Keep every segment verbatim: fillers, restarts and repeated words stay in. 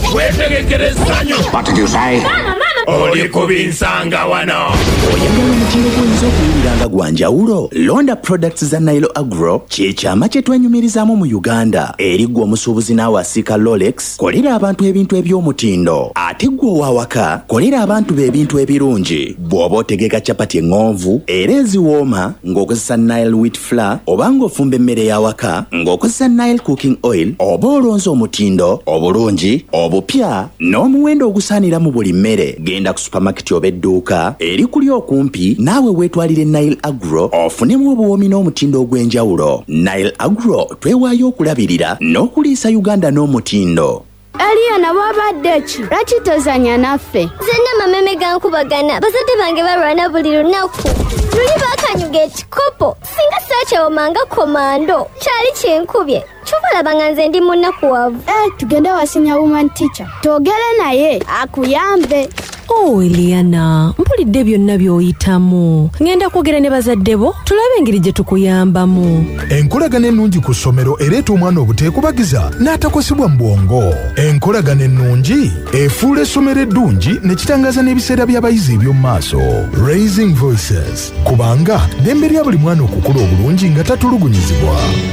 wetegekere essanyu. What did you say? Oli kubinsanga wano. Oyagala omutindo gw'oyinza okuwuliranga gwa njawulo? Londa products za Nile Agro kyekyama kye twenyumirizaamu mu Uganda. Eri gwe omusuubuzi n'awasiika Rolex, kolera abantu ebintu eby'omutindo. Ate gwe owawaka, kolera abantu b'ebintu ebirungi. Bw'oba otegeka capati eŋŋonvu era eziwooma ng'okozesa Nile wheat flour, oba ng'ofumba emmere y'awaka ng'okozesa Nile cooking oil, oba olonze omutindo obulungi obupya n'omuwendo ogusaanira mu buli mmere, genda ku supermarket oba edduuka eri kuli okumpi naawe weetwalire Nile Agro ofunemu obuwoomi n'omutindo ogw'enjawulo. Nile Agro twewaayo okulabirira n'okuliisa Uganda n'omutindo. Aliana wabadde ki? Lwaki tozanya naffe? Zenna mameme gankubagana. Bazadde bange balwana buli lunaku. Luli bakanyuga ekikopo. Singa saakyawomanga komando. Kyali kyenkubye. Kyobala nga nze ndi munnakuwavu. Eh, tugende wasinya woman teacher. Twogere naye akuyambe. Oh, Eliana, mpulidde byonna by'oyitamu. Ngenda kwogera ne bazadde bo tulabe engeri gye tukuyambamu. Enkolagana ennungi ku ssomero ereeta omwana obuteekubagiza n'atakosebwa mu bwongo. Enkolagana ennungi efuula essomero eddungi ne kitangaza n'ebiseera by'abayizi eby'omu maaso. Raising Voices, kubanga ddembe lya buli mwana okukula obulungi nga tatulugunyizibwa.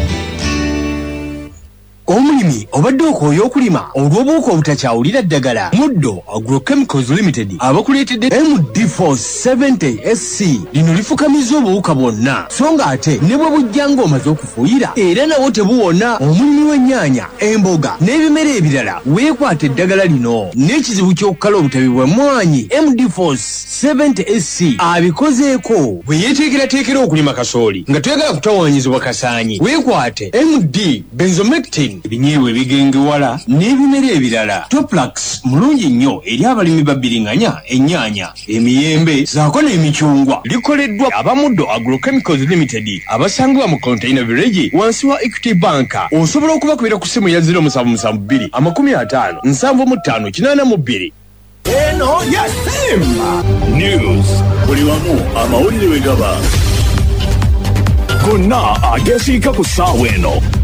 Omulimi obadde okooya okulima olw'obuwuka obutakyawulira ddagala. Muddo Agrochemicals Limited abakuleetedde M D four seventy S C lino lifukamiza obuwuka bwonna so nga ate ne bwe bujja ng'omaze okufuuyira era nawo tebuwona. Omulimi w'ennyaanya, emboga n'ebimera ebirala weekwata eddagala lino n'ekizibu ky'okukala obutabi bwa mmwanyi. M D four seventy S C abikozeeko bwe yeeteekerateekera okulima kasooli nga toyagala kutawaanyizibwa kasaanyi. Weekwate M D benzomectin, ebinyeebwa ebigengewala n'ebimera ebirala. Toplax mulungi nnyo eri abalimi babbiringanya ennyaanya, emiyembe zaako n'emicungwa. Likoleddwa abamuddo Agrochemicals Limited abasangibwa mu Container Village wansi wa Equity Bank. Osobola okubakubira ku ssimu ya zero seven seven two amakumi ataano nsanvu mu ttaano kinaana mu bbiri. Eno ya Simba News. Buli wamu amawulire we gaba. Gonna agesiika ku ssaawa eno.